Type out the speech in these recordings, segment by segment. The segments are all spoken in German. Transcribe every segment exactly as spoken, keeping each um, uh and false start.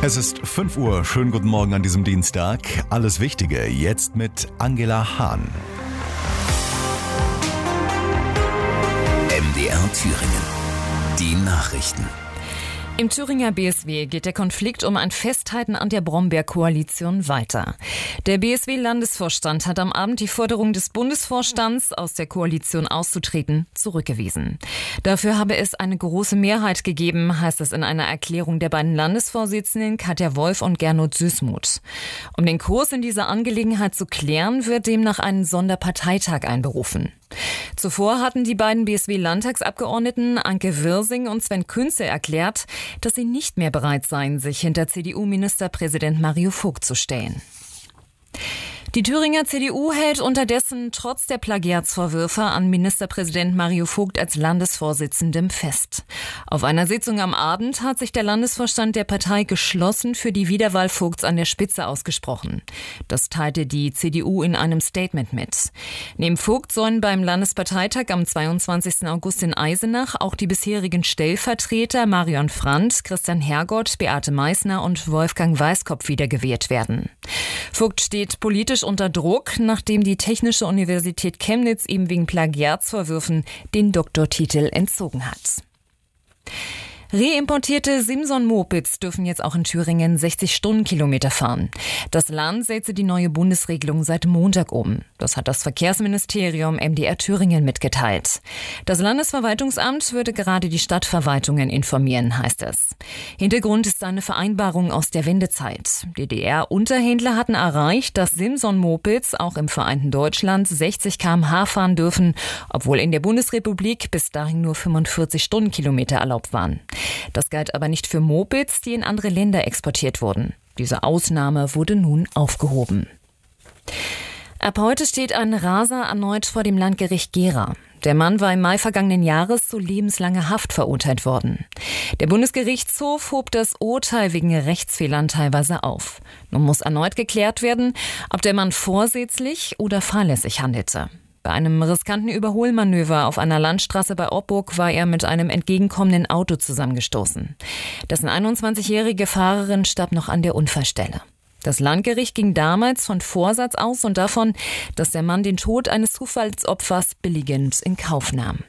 Es ist fünf Uhr. Schönen guten Morgen an diesem Dienstag. Alles Wichtige jetzt mit Angela Hahn. M D R Thüringen. Die Nachrichten. Im Thüringer B S W geht der Konflikt um ein Festhalten an der Brombeer-Koalition weiter. Der B S W-Landesvorstand hat am Abend die Forderung des Bundesvorstands, aus der Koalition auszutreten, zurückgewiesen. Dafür habe es eine große Mehrheit gegeben, heißt es in einer Erklärung der beiden Landesvorsitzenden Katja Wolf und Gernot Süßmuth. Um den Kurs in dieser Angelegenheit zu klären, wird demnach ein Sonderparteitag einberufen. Zuvor hatten die beiden B S W-Landtagsabgeordneten Anke Wirsing und Sven Künze erklärt, dass sie nicht mehr bereit seien, sich hinter C D U-Ministerpräsident Mario Vogt zu stellen. Die Thüringer C D U hält unterdessen trotz der Plagiatsvorwürfe an Ministerpräsident Mario Vogt als Landesvorsitzendem fest. Auf einer Sitzung am Abend hat sich der Landesvorstand der Partei geschlossen für die Wiederwahl Vogts an der Spitze ausgesprochen. Das teilte die C D U in einem Statement mit. Neben Vogt sollen beim Landesparteitag am zweiundzwanzigsten August in Eisenach auch die bisherigen Stellvertreter Marion Frandt, Christian Hergott, Beate Meissner und Wolfgang Weißkopf wiedergewählt werden. Vogt steht politisch unter Druck, nachdem die Technische Universität Chemnitz ihm wegen Plagiatsvorwürfen den Doktortitel entzogen hat. Reimportierte Simson-Mopeds dürfen jetzt auch in Thüringen sechzig Stundenkilometer fahren. Das Land setze die neue Bundesregelung seit Montag um. Das hat das Verkehrsministerium M D R Thüringen mitgeteilt. Das Landesverwaltungsamt würde gerade die Stadtverwaltungen informieren, heißt es. Hintergrund ist eine Vereinbarung aus der Wendezeit. D D R-Unterhändler hatten erreicht, dass Simson-Mopeds auch im vereinten Deutschland sechzig Kilometer pro Stunde fahren dürfen, obwohl in der Bundesrepublik bis dahin nur fünfundvierzig Stundenkilometer erlaubt waren. Das galt aber nicht für Mopeds, die in andere Länder exportiert wurden. Diese Ausnahme wurde nun aufgehoben. Ab heute steht ein Raser erneut vor dem Landgericht Gera. Der Mann war im Mai vergangenen Jahres zu lebenslanger Haft verurteilt worden. Der Bundesgerichtshof hob das Urteil wegen Rechtsfehlern teilweise auf. Nun muss erneut geklärt werden, ob der Mann vorsätzlich oder fahrlässig handelte. Bei einem riskanten Überholmanöver auf einer Landstraße bei Opburg war er mit einem entgegenkommenden Auto zusammengestoßen. Dessen einundzwanzigjährige Fahrerin starb noch an der Unfallstelle. Das Landgericht ging damals von Vorsatz aus und davon, dass der Mann den Tod eines Zufallsopfers billigend in Kauf nahm.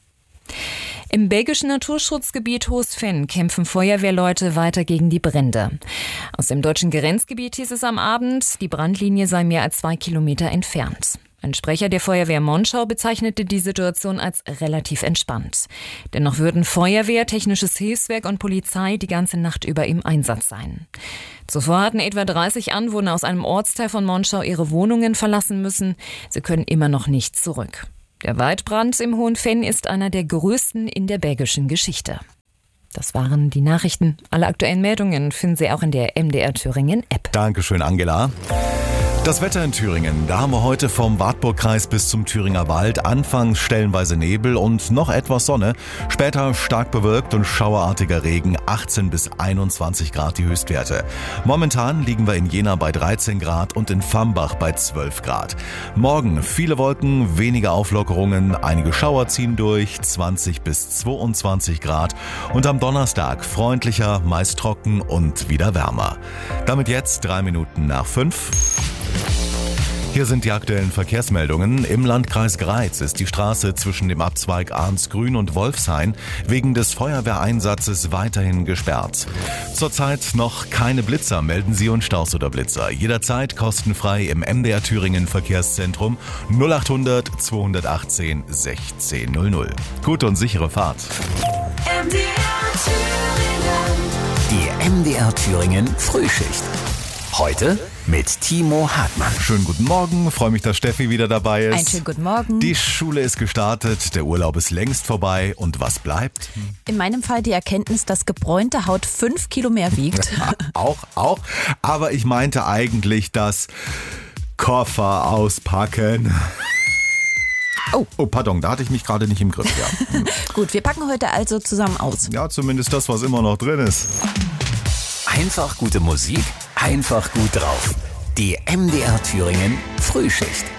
Im belgischen Naturschutzgebiet Hoosveen kämpfen Feuerwehrleute weiter gegen die Brände. Aus dem deutschen Grenzgebiet hieß es am Abend, die Brandlinie sei mehr als zwei Kilometer entfernt. Ein Sprecher der Feuerwehr Monschau bezeichnete die Situation als relativ entspannt. Dennoch würden Feuerwehr, Technisches Hilfswerk und Polizei die ganze Nacht über im Einsatz sein. Zuvor hatten etwa dreißig Anwohner aus einem Ortsteil von Monschau ihre Wohnungen verlassen müssen. Sie können immer noch nicht zurück. Der Waldbrand im Hohenfenn ist einer der größten in der belgischen Geschichte. Das waren die Nachrichten. Alle aktuellen Meldungen finden Sie auch in der M D R Thüringen App. Dankeschön, Angela. Das Wetter in Thüringen, da haben wir heute vom Wartburgkreis bis zum Thüringer Wald anfangs stellenweise Nebel und noch etwas Sonne, später stark bewölkt und schauerartiger Regen, achtzehn bis einundzwanzig Grad die Höchstwerte. Momentan liegen wir in Jena bei dreizehn Grad und in Vambach bei zwölf Grad. Morgen viele Wolken, wenige Auflockerungen, einige Schauer ziehen durch, zwanzig bis zweiundzwanzig Grad und am Donnerstag freundlicher, meist trocken und wieder wärmer. Damit jetzt drei Minuten nach fünf. Hier sind die aktuellen Verkehrsmeldungen. Im Landkreis Greiz ist die Straße zwischen dem Abzweig Arnsgrün und Wolfshain wegen des Feuerwehreinsatzes weiterhin gesperrt. Zurzeit noch keine Blitzer, melden Sie uns Staus oder Blitzer. Jederzeit kostenfrei im M D R Thüringen Verkehrszentrum null acht hundert zweihundertachtzehn sechzehn null null. Gute und sichere Fahrt. M D R Thüringen. Die M D R Thüringen Frühschicht. Heute mit Timo Hartmann. Schönen guten Morgen, freue mich, dass Steffi wieder dabei ist. Einen schönen guten Morgen. Die Schule ist gestartet, der Urlaub ist längst vorbei und was bleibt? In meinem Fall die Erkenntnis, dass gebräunte Haut fünf Kilo mehr wiegt. Ja, auch, auch. Aber ich meinte eigentlich das Koffer auspacken. Oh. oh, pardon, da hatte ich mich gerade nicht im Griff. Ja. Gut, wir packen heute also zusammen aus. Ja, zumindest das, was immer noch drin ist. Einfach gute Musik, einfach gut drauf. Die M D R Thüringen Frühschicht.